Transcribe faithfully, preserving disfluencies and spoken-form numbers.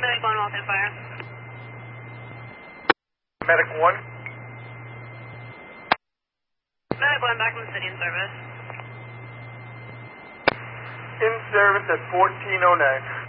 Medic one, Walton Fire. Medic one. Medic one, back from the city in service. In service at fourteen oh nine.